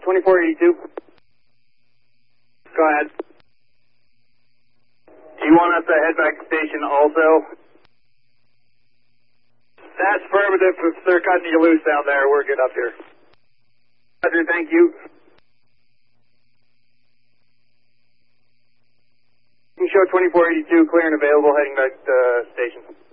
2482. Go ahead. You want us to head back to station also? That's affirmative. If they're cutting you loose down there, we're good up here. Roger, thank you. You can show 2482 clear and available heading back to station.